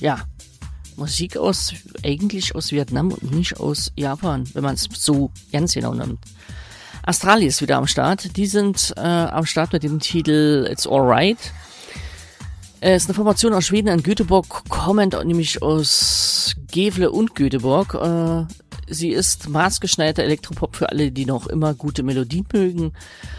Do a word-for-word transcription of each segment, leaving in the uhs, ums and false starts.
ja, Musik aus, eigentlich aus Vietnam und nicht aus Japan, wenn man es so ganz genau nimmt. Astralis ist wieder am Start. Die sind äh, am Start mit dem Titel It's Alright. Es ist eine Formation aus Schweden und Göteborg, kommend nämlich aus Gävle und Göteborg. Äh, sie ist maßgeschneiderter Elektropop für alle, die noch immer gute Melodien mögen.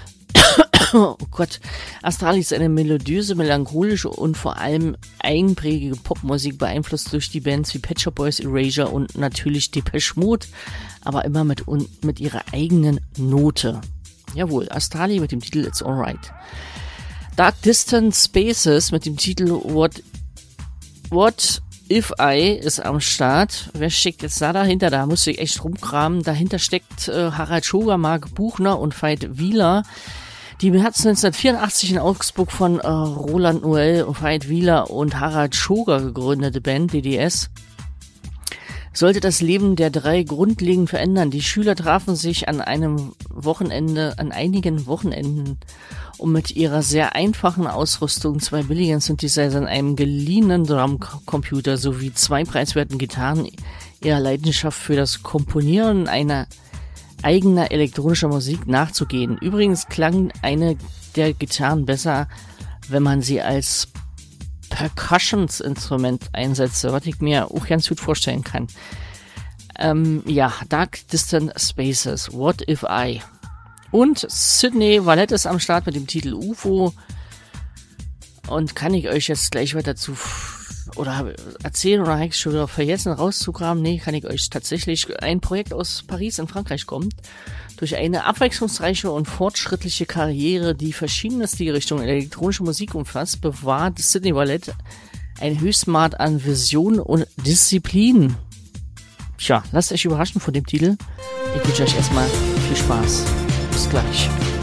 Oh Gott, Astralis ist eine melodiöse, melancholische und vor allem einprägige Popmusik, beeinflusst durch die Bands wie Pet Shop Boys, Erasure und natürlich Depeche Mode, aber immer mit, mit ihrer eigenen Note. Jawohl, Astrali mit dem Titel It's Alright. Dark Distant Spaces mit dem Titel What, What If I ist am Start. Wer steckt jetzt da dahinter? Da musste ich echt rumkramen. Dahinter steckt äh, Harald Schoger, Marc Buchner und Veit Wieler. Die im März neunzehnhundertvierundachtzig in Augsburg von äh, Roland Noel, Veit Wieler und Harald Schoger gegründete Band D D S sollte das Leben der drei grundlegend verändern. Die Schüler trafen sich an einem Wochenende, an einigen Wochenenden, um mit ihrer sehr einfachen Ausrüstung, zwei billigen Synthesizern, einem geliehenen Drumcomputer sowie zwei preiswerten Gitarren ihrer Leidenschaft für das Komponieren einer eigener elektronischer Musik nachzugehen. Übrigens klang eine der Gitarren besser, wenn man sie als Percussions-Instrument einsetze, was ich mir auch ganz gut vorstellen kann. Ähm, ja, Dark Distant Spaces, What If I? Und Sydney Valette ist am Start mit dem Titel U F O. Und kann ich euch jetzt gleich weiter zu oder erzählen oder habe ich schon wieder vergessen rauszugraben? Nee, kann ich euch tatsächlich. Ein Projekt aus Paris in Frankreich kommt. Durch eine abwechslungsreiche und fortschrittliche Karriere, die verschiedene Stilrichtungen elektronische Musik umfasst, bewahrt Sydney Valette ein Höchstmaß an Vision und Disziplin. Tja, lasst euch überraschen von dem Titel. Ich wünsche euch erstmal viel Spaß. Bis gleich.